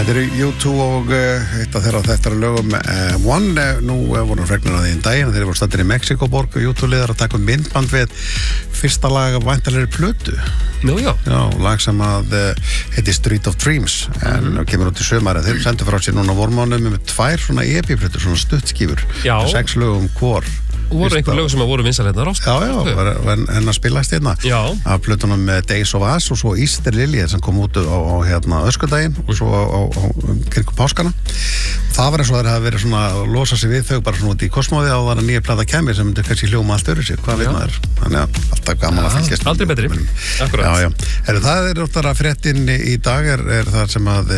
Þetta U2 og eitt af þeirra þættara lögum One. Nú voru fregnar að því daginn þeir voru staddir í Mexikoborg og U2-liðar að taka myndband við fyrsta lag af væntanlegri plötu. Já, lag sem að heiti Street of Dreams en kemur út í sumar. Þeir sendu frá sér núna vormánuðum með 2 svona EP-plötur, svona stuttskífur, 6 lögum hvor. Og voru einhver lög sem að voru vinsæl hérna rást. Já, en að spilast hérna af plötunum Days of Us og svo Easter Lily sem kom út á öskudaginn og svo á kringum páskana. Það var eins og þeir hafa verið svona að losa sig við þau bara svona út í kosmóði á þar að nýja plata kemur sem myndir kannski hljóma allt öðru sig, hvað veit maður. Þannig að alltaf gaman að fylgjast. Aldrei betri, akkurat. Já. Það náttúrulega fréttin í dag er það sem að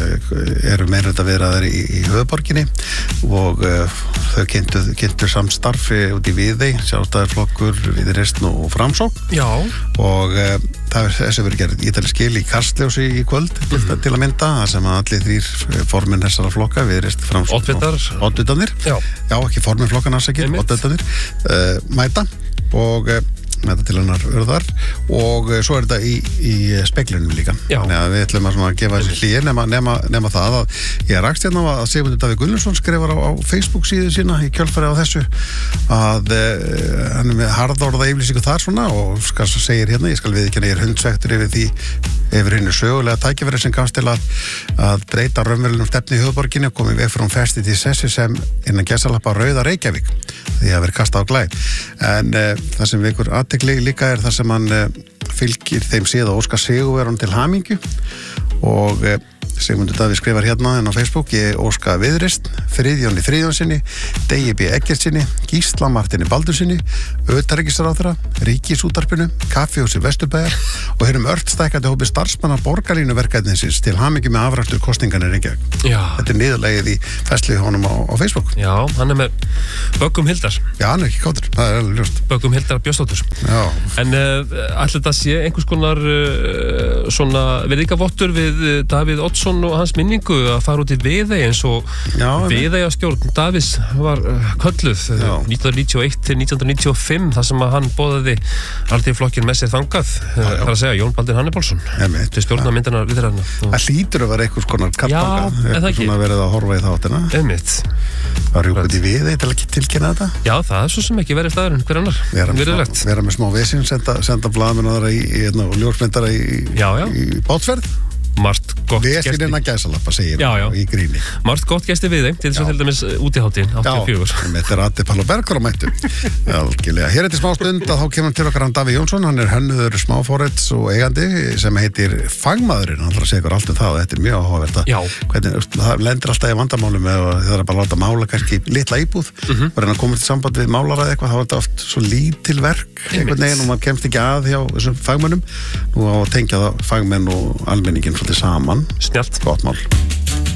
eru meirhluta viðræður í höfuðborginni og þau kynntu samstarfi út í Viðey, Sjálfstæðisflokkur, Viðreisn og Framsókn. Já. Og það er þessi verið gerð ítalið skil í Kastljósi í kvöld til að mynda, það sem að allir 3 formin þessara flokka, Viðreisn, Framsókn og oddvitarnir. Já, ekki formin flokkan afsakir, oddvitarnir mæta og mæta til hennar urðar og svo er þetta í speglunum líka. Þannig að við ætlum að gefa þessi hlýir nema það að ég rakst hérna að Sigmundur Davíð Gunnlaugsson skrifar á Facebook síðu sína í kjölfarið á þessu að hann er með harðorða yfirlýsingu þar svona og segir hérna, ég skal viðurkenna, ég er hundsvektur yfir hennu sögulega tækifæri sem gafst til að breyta raunverulegum stefnu í höfuðborginni og komið veg frá festið til sessi sem innan gæsalappa Rauða Reykjavík því að vera kastað á glæ. En það sem við ykkur athygli líka er það sem hann fylgir þeim síða Óskar Sigurveron til hamingju og Sigmundur Davíð skrifar hérna á Facebook: ég óska Viðreisn, Friðjóni Friðjónsinni, Degi B. Eggertsinni, Gísla Martini Baldursinni, utanríkisráðherra, Ríkisútvarpinu, Kaffihúsi Vesturbæjar og heyrum ört stækkandi hópi starfsmanna borgarlínuverkefnisins til hamingju með afrækstur kosninganna í Reykjavík. Þetta er niðurlegið í færslu honum á Facebook. Já, hann er með Böggum Hildar. Já, hann er ekki kátur, það er alveg ljóst. Böggum Hildar Björnsdóttur. En ætli þetta sé einhvers konar svona virðingarvottur við Davíð Oddsson og hans minningu að fara út í Viðey eins og Viðeyjastjórn Davíðs var kölluð 1991 til 1995 þar sem að hann boðaði Alþýðuflokkinn með sér þangað, þar að segja Jón Baldur Hannibalsson til stjórnarmyndarinnar viðræðna. Það hlýtur að vera einhvers konar kappanga, svona verið að horfa í þáttina. Var rjúkut í Viðey til að tilkynna þetta? Já, það er svo sem ekki verið staðurinn hver annar. Vera með smá vesinn, senda blaðamenn og ljósmyndara í bátsferð. Margt gott gesti. Vesinina gæsalappa segir í gríni. Margt gott gesti við þeim, til þess að til dæmis útiháttíðin 84. Þetta er Addi Pallo Bergur á mættu. Algjörlega. Hér eftir smá stund að þá kemur til okkar hann Davíð Jónsson, hann er hönnuður smáforrits og eigandi sem heitir Fagmaðurinn, hann ætlar að segja ykkur allt um það og þetta er mjög áhugavert. Hvernig, það lendir alltaf í vandamálum með að það er bara að láta mála kannski litla íbúð og reyna að koma til samband við málara eða eitthvað, þá er þetta oft svo lítil verk einhvern veginn og maður kemst ekki að hjá þessum fagmönnum. Nú á að tengja það fagmenn og almenningin svolítið saman. Snjallt. Gott mál.